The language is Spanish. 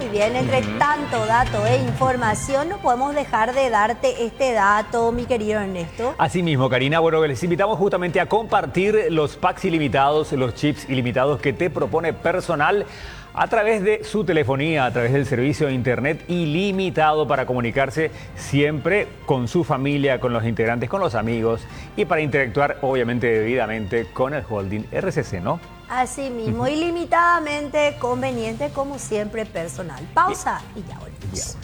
bien, entre tanto dato e información, no podemos dejar de darte este dato, mi querido Ernesto. Así mismo, Karina, bueno, les invitamos justamente a compartir los packs ilimitados, los chips ilimitados que te propone Personal a través de su telefonía, a través del servicio de internet ilimitado para comunicarse siempre con su familia, con los integrantes, con los amigos y para interactuar obviamente debidamente con el holding RCC, ¿no? Así mismo, ilimitadamente conveniente, como siempre, Personal. Pausa y ya volvemos.